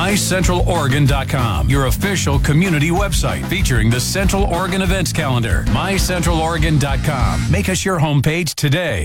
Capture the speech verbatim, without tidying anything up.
my central oregon dot com, your official community website featuring the Central Oregon events calendar. my central oregon dot com. Make us your homepage today.